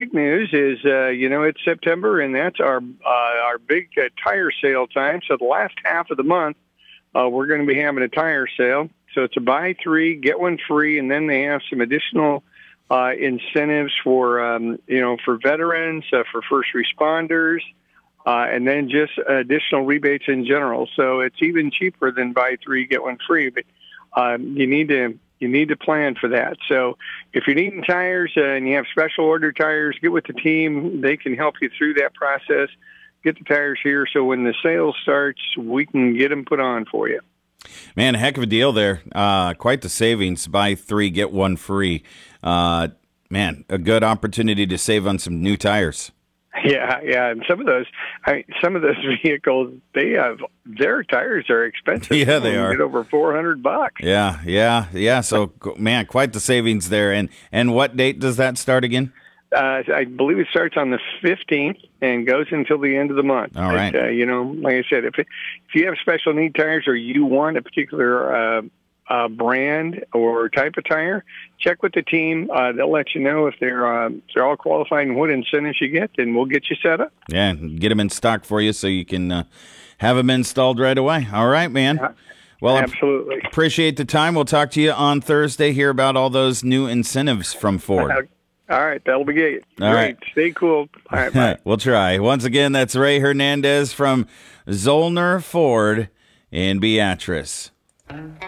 great news is, it's September, and that's our big tire sale time. So the last half of the month, we're going to be having a tire sale. So it's a buy three, get one free, and then they have some additional incentives for veterans, for first responders, and then just additional rebates in general. So it's even cheaper than buy three, get one free. But you need to plan for that. So if you're needing tires and you have special order tires, get with the team. They can help you through that process. Get the tires here so when the sale starts, we can get them put on for you. Man, a heck of a deal there. Quite the savings. Buy three, get one free. Man, a good opportunity to save on some new tires. Yeah, and some of those vehicles, their tires are expensive. Yeah, they are. Get over $400. Yeah. So, man, quite the savings there. And what date does that start again? I believe it starts on the 15th and goes until the end of the month. All right. But, like I said, if you have special need tires or you want a particular brand or type of tire, check with the team. They'll let you know if they're all qualified and what incentives you get, and we'll get you set up. Yeah, get them in stock for you so you can have them installed right away. All right, man. Well, absolutely. Appreciate the time. We'll talk to you on Thursday, hear about all those new incentives from Ford. All right, that'll be great. All right. Stay cool. All right, bye. We'll try. Once again, that's Ray Hernandez from Zollner Ford in Beatrice.